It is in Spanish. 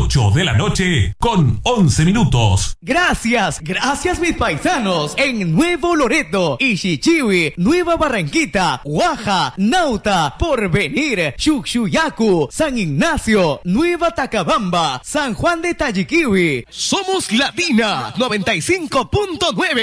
8 de la noche con 11 minutos. Gracias mis paisanos en Nuevo Loreto, Ixichiwi, Nueva Barranquita, Guaja, Nauta, Porvenir, Chuchuyacu, San Ignacio, Nueva Tacabamba, San Juan de Tayiquiwi. Somos Latina 95.9.